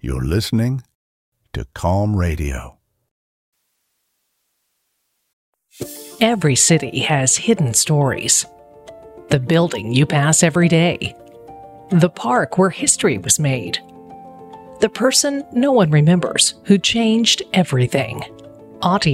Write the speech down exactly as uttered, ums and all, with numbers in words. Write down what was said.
You're listening to Calm Radio. Every city has hidden stories. The building you pass every day. The park where history was made. The person no one remembers who changed everything. Auntie